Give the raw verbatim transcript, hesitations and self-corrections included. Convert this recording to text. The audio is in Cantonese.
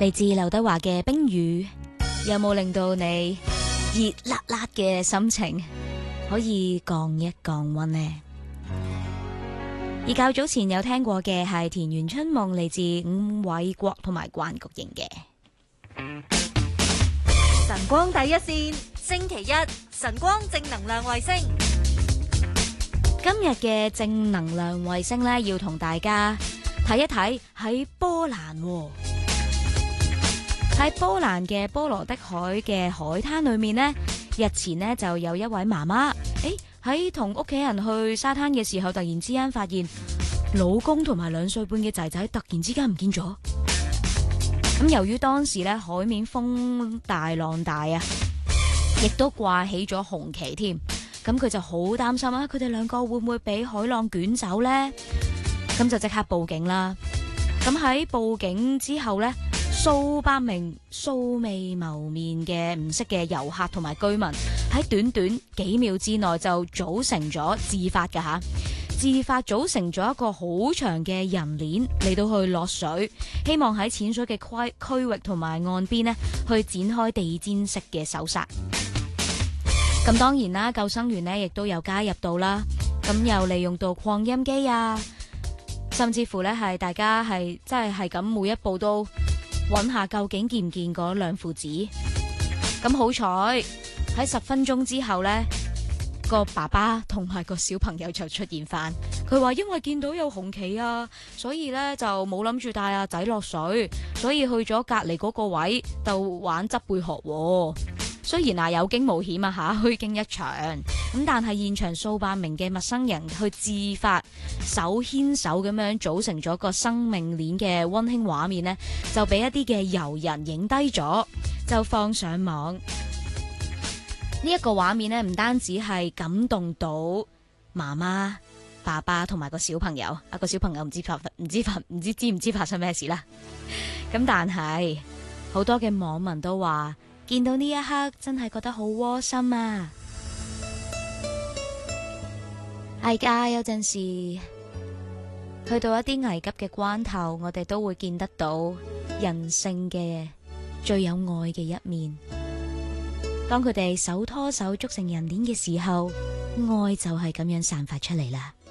嚟自劉德華嘅《冰雨》，有冇令到你熱辣辣嘅心情可以降一降溫呢？而較早前有聽過嘅係《田園春夢》，嚟自伍偉國同埋關菊英嘅。 晨光第一線，星期一晨光正能量衛星。 今日嘅正能量衛星呢，要同大家睇一睇喺波蘭喎。喺波蘭嘅波羅的海嘅海灘裏面呢，日前呢就有一位媽媽，誒喺同屋企人去沙灘嘅時候，突然之間發現老公同埋兩歲半嘅仔仔突然之間唔見咗。咁由於當時呢海面風大浪大啊，亦都掛起咗紅旗添，咁佢就好擔心啊，佢哋兩個會唔會俾海浪捲走呢？咁就即刻報警啦。咁喺報警之後呢，數百名素未謀面嘅唔識嘅遊客同埋居民喺短短幾秒之內就組成咗自發嘅吓，自發組成咗一個好長嘅人鏈嚟到去落水，希望喺淺水嘅區區域同埋岸邊呢去展開地氈式嘅搜索。咁當然啦，救生員呢亦都有加入到啦，咁又利用到擴音機啊，甚至乎呢係大家係真係係咁每一步都揾下究竟見唔見嗰兩父子。咁好彩喺十分鐘之後呢，個爸爸同埋個小朋友就出現翻。佢話因為見到有紅旗啊，所以呢就冇諗住帶阿仔落水，所以去咗隔離嗰個位就玩執貝殼。雖然啊有驚無險啊吓，虛驚一場，咁但係現場數百名嘅陌生人去自發手牽手咁樣組成咗個生命鏈嘅溫馨畫面呢，就俾一啲嘅遊人影低咗，就放上網。呢、這、一個畫面呢，唔單止係感動到媽媽、爸爸同埋個小朋友，啊個小朋友唔知發唔知發唔知知唔知發生咩事啦。咁但係好多嘅網民都話，見到呢一刻真係覺得好窩心啊！係㗎，有陣時去到一啲危急嘅關頭，我哋都會見得到人性嘅最有愛嘅一面。當佢哋手拖手捉成人鏈嘅時候，愛就係咁樣散發出嚟啦。